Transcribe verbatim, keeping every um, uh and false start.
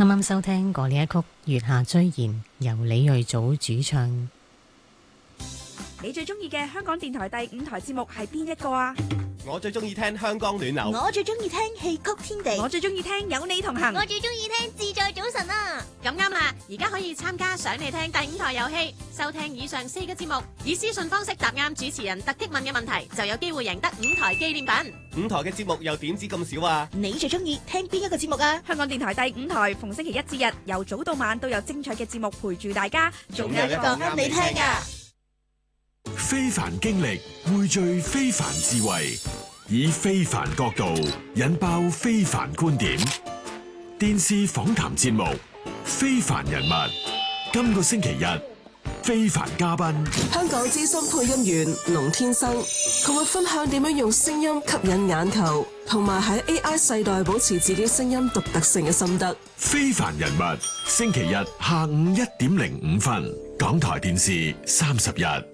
啱啱收聽過呢一曲《月下追言》，由李瑞祖主唱。 你最中意嘅香港電台第五台節目係邊一個啊？ 我最中意聽香港暖流， 我最中意聽戲曲天地， 我最中意聽有你同行， 我最中意聽自在早晨啊！ 咁啱啦，而家可以參加想你聽第五台遊戲，收聽以上四個節目，以私信方式答啱主持人突擊問嘅問題，就有機會贏得五台紀念品。 五台嘅節目又點止咁少啊？ 你最中意聽邊一個節目啊？ 香港電台第五台逢星期一至日由早到晚都有精彩嘅節目陪住大家， 仲有一個啱你聽㗎。 非凡經歷匯聚非凡智慧，以非凡角度引爆非凡觀點。電視訪談節目《非凡人物》，今個星期日非凡嘉賓香港資深配音員龍天生，佢會分享點樣用聲音吸引眼球，同埋喺 A I 世代保持自己聲音獨特性嘅心得。 非凡人物，星期日下午一點零五分，港台電視三十日。